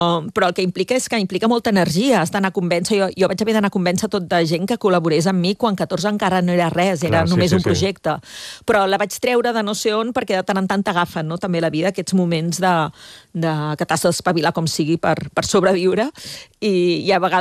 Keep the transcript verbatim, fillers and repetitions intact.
però el que implica és que implica molta energia, has d'anar a convèncer, jo, jo vaig haver d'anar a convèncer tot de gent que col·laborés amb mi quan catorze encara no era res, era Clar, sí, només sí, un sí. projecte. Però la vaig treure de no sé on perquè de tant en tant t'agafen, no? També la vida, aquests moments de, de que t'has d'espavilar com sigui per, per sobreviure i, i a vegades